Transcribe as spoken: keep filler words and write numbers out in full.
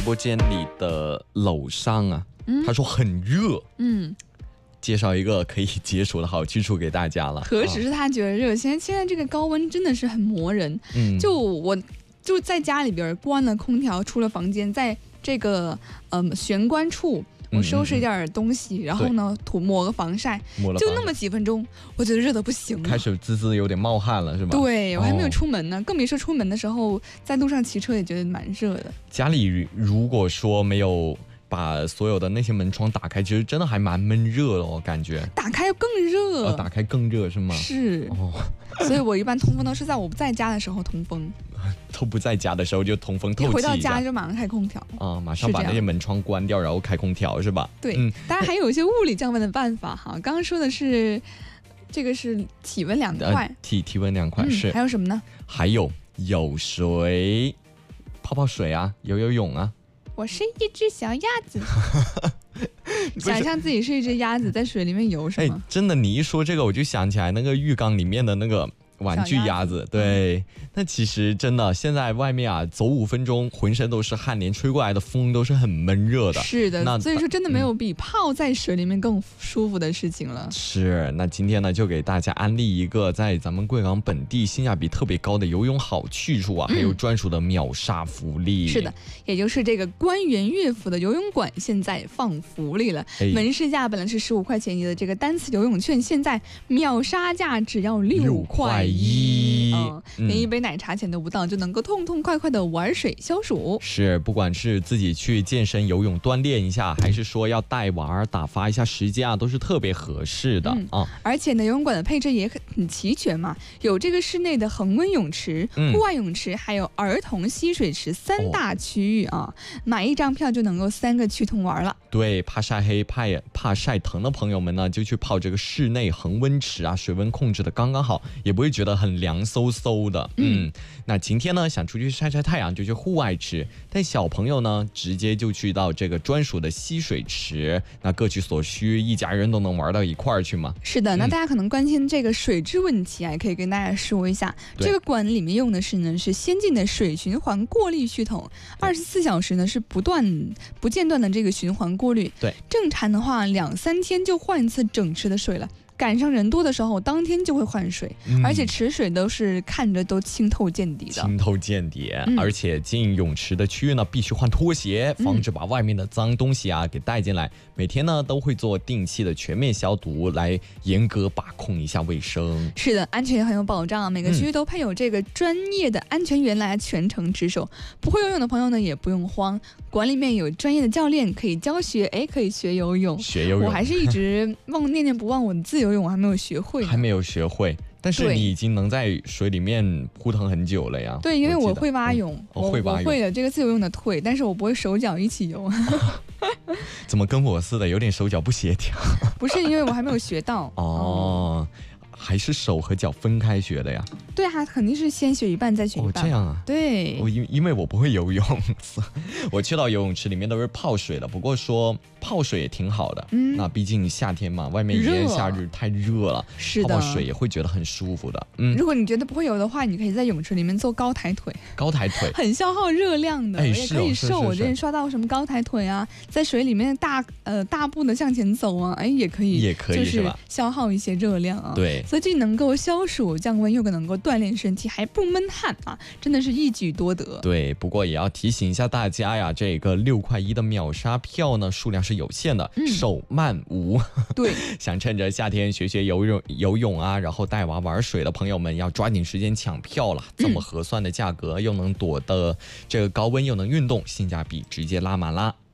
播间里的楼上啊，嗯、他说很热，嗯。介绍一个可以解暑的好去处给大家了。 何时是他觉得热？现在现在这个高温真的是很磨人。嗯，就我就在家里边关了空调，出了房间，在这个嗯玄关处，我收拾一点东西，嗯、然后呢涂抹个防晒，就那么几分钟，我觉得热得不行了， 开始滋滋有点冒汗了，是吧？ 对，我还没有出门呢，哦、更别说出门的时候在路上骑车也觉得蛮热的。 家里如果说没有把所有的那些门窗打开，其实真的还蛮闷热的，我感觉。 打开更热。 哦，打开更热是吗？ 是。哦，所以我一般通风都是在我不在家的时候通风。 都不在家的时候就通风透气。 一回到家就马上开空调。 啊、嗯，马上把那些门窗关掉，然后开空调是吧？ 对。嗯，当然还有一些物理降温的办法哈。刚刚说的是这个是体温凉快， 呃、体体温凉快、嗯、是。 还有什么呢？ 还有有水，泡泡水啊，游游泳啊。 我是一只小鸭子，想象自己是一只鸭子在水里面游，是吗？ 哎，真的，你一说这个，我就想起来那个浴缸里面的那个玩具鸭子。对，那其实真的，现在外面啊，走五分钟，浑身都是汗，连吹过来的风都是很闷热的。 是的，那所以说真的没有比泡在水里面更舒服的事情了。 嗯、是，那今天呢，就给大家安利一个在咱们贵港本地性价比特别高的游泳好去处啊，嗯、还有专属的秒杀福利。 是的，也就是这个官员乐府的游泳馆现在放福利了，哎、门市价本来是十五块钱一的这个单次游泳券，现在秒杀价只要六块一，嗯，连一杯奶茶钱都不到，就能够痛痛快快的玩水消暑。 是，不管是自己去健身游泳锻炼一下，还是说要带娃儿打发一下时间啊，都是特别合适的、嗯、啊。 而且呢，游泳馆的配置也很齐全嘛，有这个室内的恒温泳池、嗯、户外泳池，还有儿童嬉水池三大区域啊。哦，买一张票就能够三个区通玩了。 对，怕晒黑、怕怕晒疼的朋友们呢，就去泡这个室内恒温池啊，水温控制的刚刚好，也不会觉得很凉飕飕的。嗯，嗯那晴天呢，想出去晒晒太阳就去户外池，但小朋友呢，直接就去到这个专属的嬉水池，那各取所需，一家人都能玩到一块儿去嘛。 是的，那大家可能关心这个水质问题啊，也可以跟大家说一下，这个馆里面用的是呢是先进的水循环过滤系统，二十四小时呢是不断不间断的这个循环过滤。 对， 正常的话两三天就换一次整池的水了。赶上人多的时候，当天就会换水，嗯、而且池水都是看着都清透见底的， 清透见底。嗯、而且进泳池的区域呢，必须换拖鞋，防止把外面的脏东西啊给带进来。每天呢都会做定期的全面消毒，来严格把控一下卫生。 是的，安全也很有保障，每个区域都配有这个专业的安全员来全程值守。不会游泳的朋友呢也不用慌，馆里面有专业的教练可以教学，哎，可以学游泳。 学游泳， 我还是一直忘念念不忘我的自由。游泳我还没有学会， 还没有学会，但是你已经能在水里面扑腾很久了呀。 对，因为我会蛙泳，嗯、 我会蛙泳， 我会了这个自由泳的腿，但是我不会手脚一起游。 怎么跟我似的，有点手脚不协调？ 不是，因为我还没有学到。 哦。嗯还是手和脚分开学的呀？ 对啊，肯定是先学一半再学一半。 哦，这样啊？ 对， 我因因为我不会游泳，我去到游泳池里面都是泡水的。不过说泡水也挺好的，嗯，那毕竟夏天嘛，外面炎炎夏日太热了， 是的， 泡泡水也会觉得很舒服的。嗯， 如果你觉得不会游的话，你可以在泳池里面做高抬腿， 高抬腿很消耗热量的， 哎， 也可以瘦。我之前刷到什么高抬腿啊，在水里面大呃大步的向前走啊，哎，也可以， 也可以就是消耗一些热量啊。 对。 所以既能够消暑降温，又能够锻炼身体，还不闷汗啊，真的是一举多得。 对，不过也要提醒一下大家呀，这个六块一的秒杀票呢，数量是有限的，嗯、手慢无。 对， 想趁着夏天学学游泳游泳啊，然后带娃玩水的朋友们，要抓紧时间抢票了。这么合算的价格，嗯、又能躲的这个高温，又能运动，性价比直接拉满啦。